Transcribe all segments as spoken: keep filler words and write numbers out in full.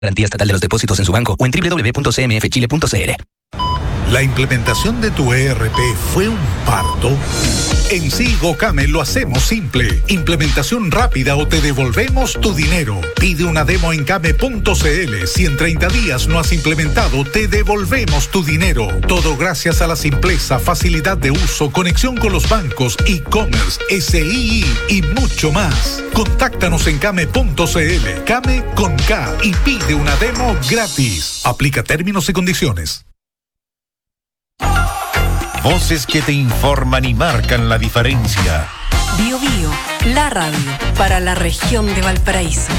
Garantía estatal de los depósitos en su banco o en doble u doble u doble u punto c m f chile punto c l. ¿La implementación de tu E R P fue un parto? En Silgocame lo hacemos simple. Implementación rápida o te devolvemos tu dinero. Pide una demo en came punto c l. Si en treinta días no has implementado, te devolvemos tu dinero. Todo gracias a la simpleza, facilidad de uso, conexión con los bancos, e-commerce, S I I y mucho más. Contáctanos en came punto c l. Came con K y pide una demo gratis. Aplica términos y condiciones. Voces que te informan y marcan la diferencia. Bio Bio, la radio para la región de Valparaíso.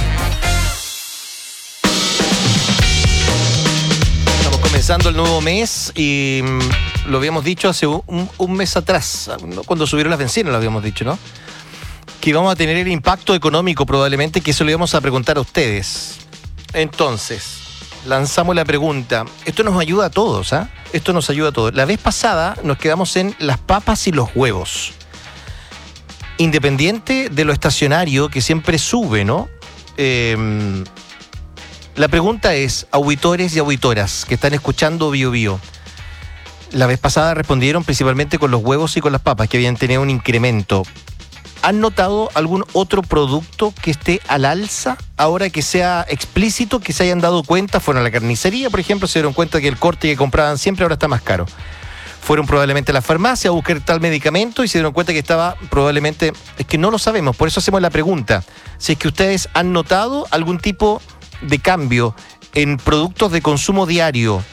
Estamos comenzando el nuevo mes y mmm, lo habíamos dicho hace un, un mes atrás, cuando subieron las bencinas lo habíamos dicho, ¿no? Que íbamos a tener el impacto económico probablemente, que eso lo íbamos a preguntar a ustedes. Entonces, lanzamos la pregunta. Esto nos ayuda a todos, ¿ah? ¿eh? Esto nos ayuda a todos. La vez pasada nos quedamos en las papas y los huevos. Independiente de lo estacionario que siempre sube, ¿no? Eh, la pregunta es, auditores y auditoras que están escuchando Bio Bio, la vez pasada respondieron principalmente con los huevos y con las papas, que habían tenido un incremento. ¿Han notado algún otro producto que esté al alza ahora que sea explícito, que se hayan dado cuenta? Fueron a la carnicería, por ejemplo, se dieron cuenta que el corte que compraban siempre ahora está más caro. Fueron probablemente a la farmacia a buscar tal medicamento y se dieron cuenta que estaba probablemente... Es que no lo sabemos, por eso hacemos la pregunta. Si es que ustedes han notado algún tipo de cambio en productos de consumo diario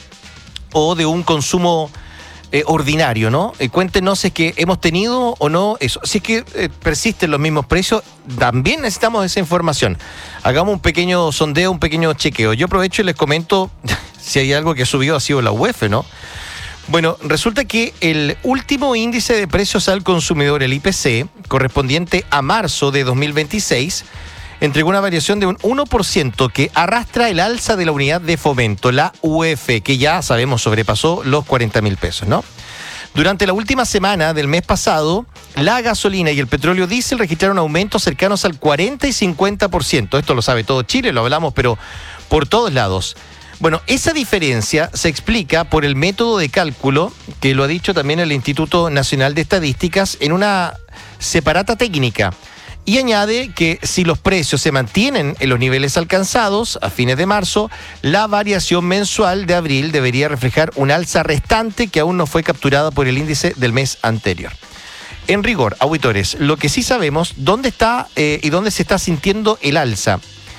o de un consumo... Eh, ordinario, ¿no? Eh, cuéntenos si es que hemos tenido o no eso. Si es que eh, persisten los mismos precios, también necesitamos esa información. Hagamos un pequeño sondeo, un pequeño chequeo. Yo aprovecho y les comento si hay algo que subió, ha sido la U E F, ¿no? Bueno, resulta que el último índice de precios al consumidor, el I P C, correspondiente a marzo de dos mil veintiséis, entregó una variación de un uno por ciento que arrastra el alza de la unidad de fomento, la U E F, que ya sabemos sobrepasó los cuarenta mil pesos, ¿no? Durante la última semana del mes pasado, la gasolina y el petróleo diésel registraron aumentos cercanos al cuarenta y cincuenta por ciento. Esto lo sabe todo Chile, lo hablamos, pero por todos lados. Bueno, esa diferencia se explica por el método de cálculo, que lo ha dicho también el Instituto Nacional de Estadísticas, en una separata técnica. Y añade que si los precios se mantienen en los niveles alcanzados a fines de marzo, la variación mensual de abril debería reflejar un alza restante que aún no fue capturada por el índice del mes anterior. En rigor, auditores, lo que sí sabemos, ¿dónde está eh, y dónde se está sintiendo el alza?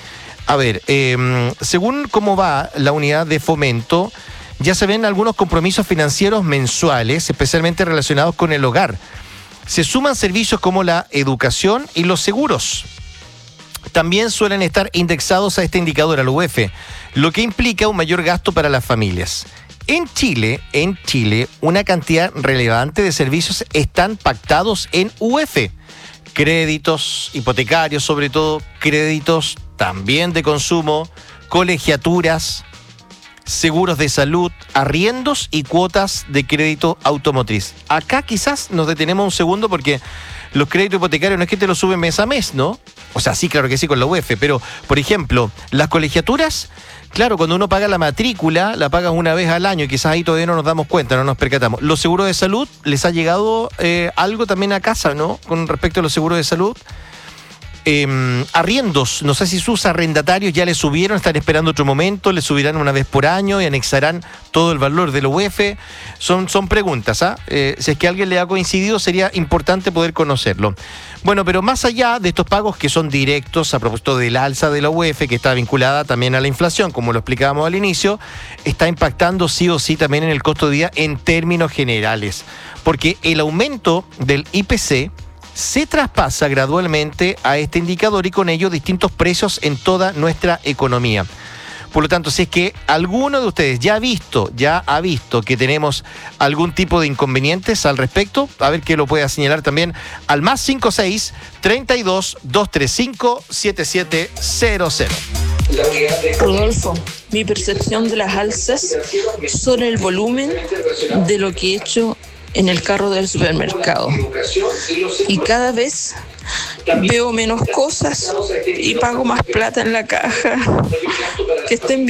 A ver, eh, según cómo va la unidad de fomento, ya se ven algunos compromisos financieros mensuales, especialmente relacionados con el hogar. Se suman servicios como la educación y los seguros. También suelen estar indexados a este indicador, al U E F, lo que implica un mayor gasto para las familias. En Chile, en Chile, una cantidad relevante de servicios están pactados en U E F. Créditos hipotecarios, sobre todo, créditos también de consumo, colegiaturas, seguros de salud, arriendos y cuotas de crédito automotriz. Acá quizás nos detenemos un segundo porque los créditos hipotecarios no es que te los suben mes a mes, ¿no? O sea, sí, claro que sí con la U E F, pero, por ejemplo, las colegiaturas, claro, cuando uno paga la matrícula, la pagas una vez al año y quizás ahí todavía no nos damos cuenta, no nos percatamos. Los seguros de salud, ¿les ha llegado eh, algo también a casa, no? Con respecto a los seguros de salud. Eh, arriendos, no sé si sus arrendatarios ya les subieron, están esperando otro momento, les subirán una vez por año y anexarán todo el valor de la U E F. Son, son preguntas, ¿ah? ¿eh? Si es que a alguien le ha coincidido, sería importante poder conocerlo. Bueno, pero más allá de estos pagos que son directos, a propósito del alza de la U E F, que está vinculada también a la inflación, como lo explicábamos al inicio, está impactando sí o sí también en el costo de vida en términos generales, porque el aumento del I P C se traspasa gradualmente a este indicador y con ello distintos precios en toda nuestra economía. Por lo tanto, si es que alguno de ustedes ya ha visto, ya ha visto que tenemos algún tipo de inconvenientes al respecto, a ver que lo pueda señalar también al más cinco seis, treinta y dos, doscientos treinta y cinco, setenta y siete cero cero. Rodolfo, mi percepción de las alzas son el volumen de lo que he hecho en el carro del supermercado. Y cada vez veo menos cosas y pago más plata en la caja. Que estén